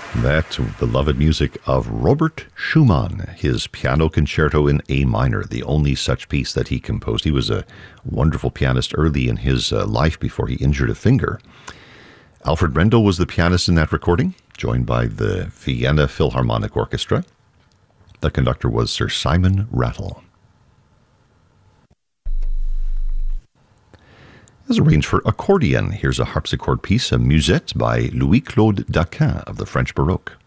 That beloved music of Robert Schumann, his piano concerto in A minor, the only such piece that he composed. He was a wonderful pianist early in his life before he injured a finger. Alfred Brendel was the pianist in that recording, joined by the Vienna Philharmonic Orchestra. The conductor was Sir Simon Rattle. As arranged for accordion, here's a harpsichord piece, a musette by Louis-Claude Daquin of the French Baroque.